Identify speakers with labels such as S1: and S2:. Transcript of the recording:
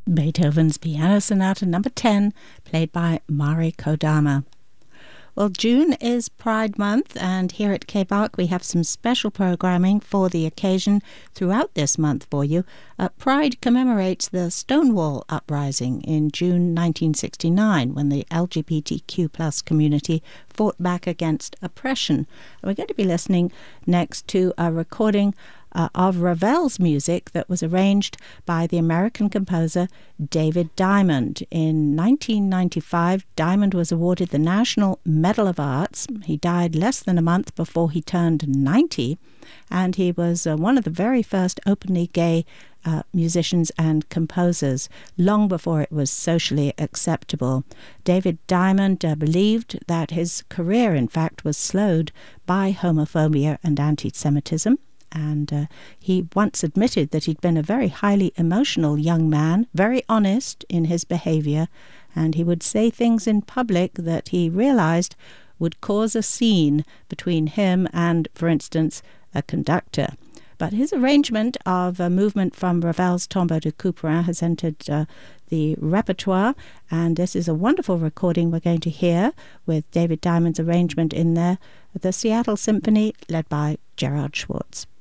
S1: Beethoven's Piano Sonata number 10, played by Mari Kodama. Well, June is Pride Month, and here at KBARC we have some special programming for the occasion throughout this month for you. Pride commemorates the Stonewall Uprising in June 1969, when the LGBTQ+ community fought back against oppression. We're going to be listening next to a recording of Ravel's music that was arranged by the American composer David Diamond. In 1995, Diamond was awarded the National Medal of Arts. He died less than a month before he turned 90, and he was one of the very first openly gay musicians and composers, long before it was socially acceptable. David Diamond believed that his career, in fact, was slowed by homophobia and anti-Semitism. And he once admitted that he'd been a very highly emotional young man, very honest in his behavior, and he would say things in public that he realized would cause a scene between him and, for instance, a conductor. But his arrangement of a movement from Ravel's Tombeau de Couperin has entered the repertoire, and this is a wonderful recording we're going to hear with David Diamond's arrangement in there, the Seattle Symphony, led by Gerard Schwartz.